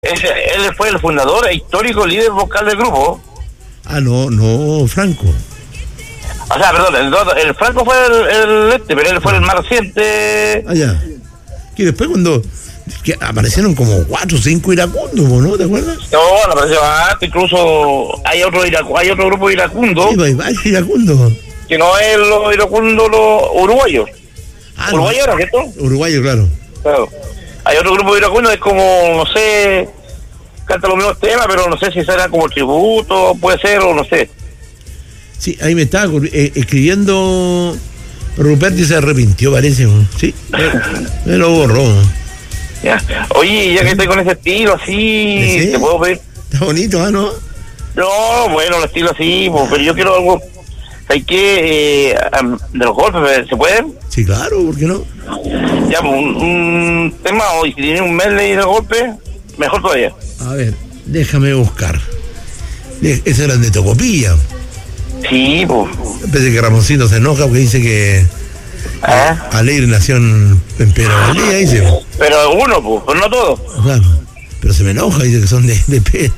Él fue el fundador e histórico líder vocal del grupo. No, Franco. O sea, perdón, el Franco fue pero él fue el más reciente. Ya. Que después cuando aparecieron como 4 o 5 iracundos, ¿no? ¿Te acuerdas? No apareció antes, incluso hay otro grupo iracundo. Sí, hay varios iracundos. Que no es los iracundos, los uruguayos. Uruguayos era, ¿cierto? Uruguayos, claro. Hay otro grupo de iracundos, es como, no sé, canta los mismos temas, pero no sé si será como tributo, puede ser, o no sé. Sí, ahí me estaba escribiendo Ruperti, se arrepintió, parece, sí, me lo borró. Ya. Oye, ya que estoy con ese estilo así, ¿Sí? ¿te puedo pedir? Está bonito, ¿no? No, bueno, el estilo así, pero yo quiero algo, ¿sabes qué? De los golpes, ¿se pueden? Sí, claro, ¿por qué no? Ya, pues, un tema, o si tiene un medley de golpe, mejor todavía. A ver, déjame buscar. Ese era de Tocopilla. Sí, pues. Pensé que Ramoncito se enoja porque dice que Alegre nació en Pedro, dice. Pero algunos, pues no todos. Claro, pero se me enoja, dice que son de Pedro.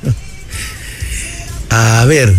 A ver.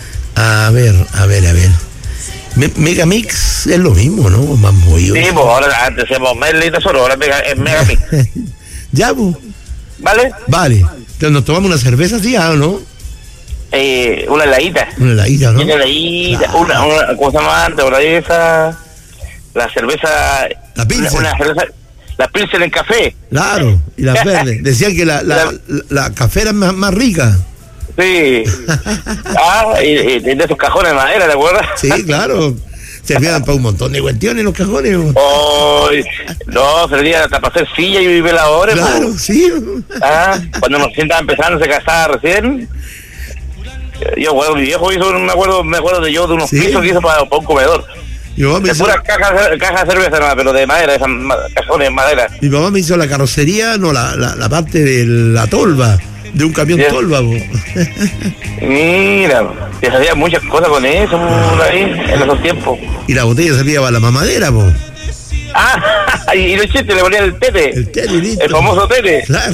Megamix es lo mismo, ¿no? Más movido. Sí, pues ahora antes hacíamos medley tesoro, ahora es Megamix. Ya, pues. ¿Vale? Vale. Entonces nos tomamos una cerveza, ¿sí? ¿O no? Una heladita. Una heladita, ¿no? Una heladita, Claro. una ¿cómo se llama antes? Por ahí esa, la cerveza. La Pilsen. Una cerveza, la Pilsen en café. Claro, y las verdes. Decían que la café era más rica. Sí. Y de esos cajones de madera, ¿te acuerdas? Sí, claro. Servían para un montón de cuestiones los cajones. No, servía hasta para hacer silla y veladores. Claro, pues. sí. Cuando nos estaba empezando, se casaba recién. Yo, bueno, mi viejo hizo, me acuerdo de unos pisos que hizo para un comedor. De puras cajas de cerveza, nada, pero de madera, esas cajones de madera. Mi mamá me hizo la carrocería, la parte de la tolva, de un camión tolva. Mira, se hacían muchas cosas con eso por ahí, en esos tiempos. Y la botella servía para la mamadera, y los chistes le ponían el tete. El tete, listo. El famoso tete. Claro.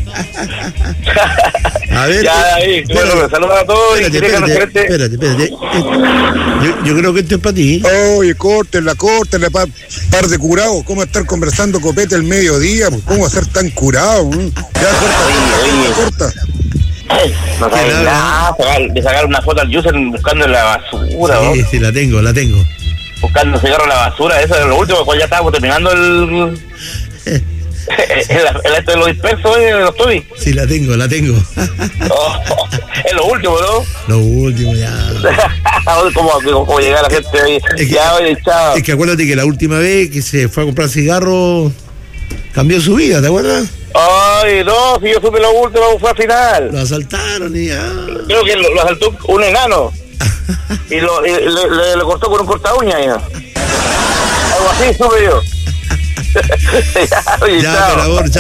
A ver. Ya, ahí, bueno, saludos a todos. Espérate. Yo creo que esto es para ti. Oye, córtenla, par de curados. ¿Cómo estar conversando copete el mediodía? ¿Cómo ser tan curado? Ya, corta. No sabes nada, de sacar una foto al user buscando en la basura. Sí, la tengo. Buscando cigarro en la basura, eso es lo último, cuando ya estábamos terminando el de los dispersos, de los tubis. Sí, la tengo. Es lo último, ¿no? Lo último, ya. ¿Cómo llegar la gente ahí? Oye, chao. Es que acuérdate que la última vez que se fue a comprar cigarros cambió su vida, ¿te acuerdas? Ay, no, si yo supe lo último, fue al final. Lo asaltaron y ya. Creo que lo asaltó un enano. Y le cortó con un corta uña, ya. Algo así supe yo. Oye, Ya, chao. por favor, chao.